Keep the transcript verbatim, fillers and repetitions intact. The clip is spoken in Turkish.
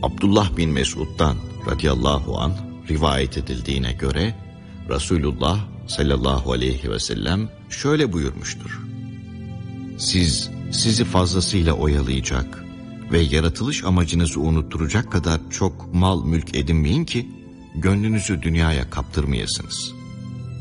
Abdullah bin Mesud'dan radıyallahu anh rivayet edildiğine göre Resulullah sallallahu aleyhi ve sellem şöyle buyurmuştur: Siz sizi fazlasıyla oyalayacak ve yaratılış amacınızı unutturacak kadar çok mal mülk edinmeyin ki gönlünüzü dünyaya kaptırmayasınız.